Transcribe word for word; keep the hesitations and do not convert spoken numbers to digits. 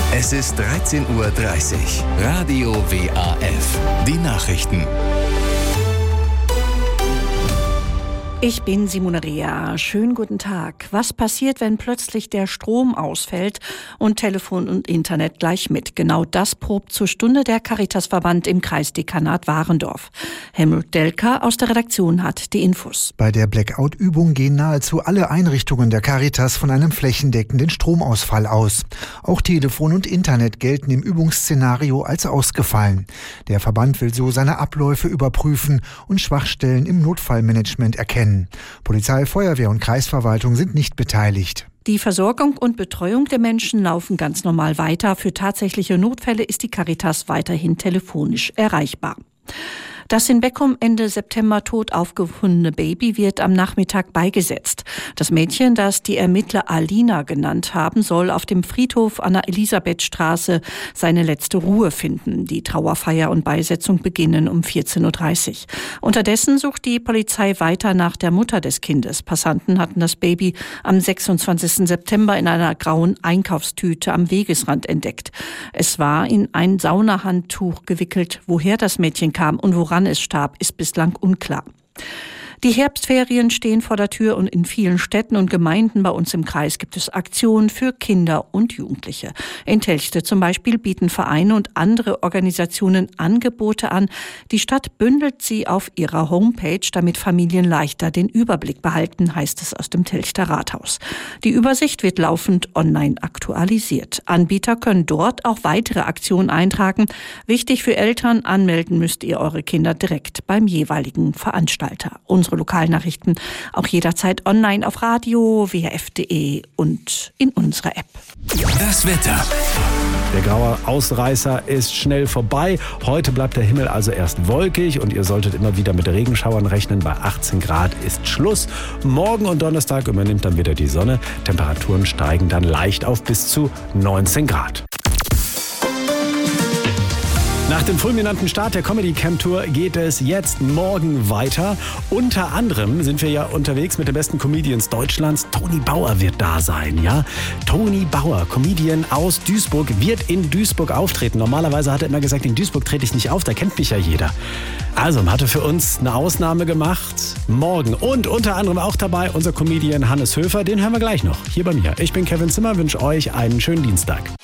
Es ist dreizehn Uhr dreißig. Radio W A F. Die Nachrichten. Ich bin Simone Rea. Schönen guten Tag. Was passiert, wenn plötzlich der Strom ausfällt und Telefon und Internet gleich mit? Genau das probt zur Stunde der Caritasverband im Kreisdekanat Warendorf. Helmut Delker aus der Redaktion hat die Infos. Bei der Blackout-Übung gehen nahezu alle Einrichtungen der Caritas von einem flächendeckenden Stromausfall aus. Auch Telefon und Internet gelten im Übungsszenario als ausgefallen. Der Verband will so seine Abläufe überprüfen und Schwachstellen im Notfallmanagement erkennen. Polizei, Feuerwehr und Kreisverwaltung sind nicht beteiligt. Die Versorgung und Betreuung der Menschen laufen ganz normal weiter. Für tatsächliche Notfälle ist die Caritas weiterhin telefonisch erreichbar. Das in Beckum Ende September tot aufgefundene Baby wird am Nachmittag beigesetzt. Das Mädchen, das die Ermittler Alina genannt haben, soll auf dem Friedhof an der Elisabethstraße seine letzte Ruhe finden. Die Trauerfeier und Beisetzung beginnen um vierzehn Uhr dreißig. Unterdessen sucht die Polizei weiter nach der Mutter des Kindes. Passanten hatten das Baby am sechsundzwanzigsten September in einer grauen Einkaufstüte am Wegesrand entdeckt. Es war in ein Saunahandtuch gewickelt. Woher das Mädchen kam und woran es starb, ist bislang unklar. Die Herbstferien stehen vor der Tür und in vielen Städten und Gemeinden bei uns im Kreis gibt es Aktionen für Kinder und Jugendliche. In Telchte zum Beispiel bieten Vereine und andere Organisationen Angebote an. Die Stadt bündelt sie auf ihrer Homepage, damit Familien leichter den Überblick behalten, heißt es aus dem Telchter Rathaus. Die Übersicht wird laufend online aktualisiert. Anbieter können dort auch weitere Aktionen eintragen. Wichtig für Eltern, anmelden müsst ihr eure Kinder direkt beim jeweiligen Veranstalter. Unsere Lokalnachrichten auch jederzeit online auf radio w f punkt d e und in unserer App. Das Wetter. Der graue Ausreißer ist schnell vorbei. Heute bleibt der Himmel also erst wolkig und ihr solltet immer wieder mit Regenschauern rechnen. Bei achtzehn Grad ist Schluss. Morgen und Donnerstag übernimmt dann wieder die Sonne. Temperaturen steigen dann leicht auf bis zu neunzehn Grad. Nach dem fulminanten Start der Comedy Camp Tour geht es jetzt morgen weiter. Unter anderem sind wir ja unterwegs mit den besten Comedians Deutschlands. Toni Bauer wird da sein, ja? Toni Bauer, Comedian aus Duisburg, wird in Duisburg auftreten. Normalerweise hat er immer gesagt, in Duisburg trete ich nicht auf, da kennt mich ja jeder. Also hat er für uns eine Ausnahme gemacht. Morgen und unter anderem auch dabei unser Comedian Hannes Höfer. Den hören wir gleich noch hier bei mir. Ich bin Kevin Zimmer, wünsche euch einen schönen Dienstag.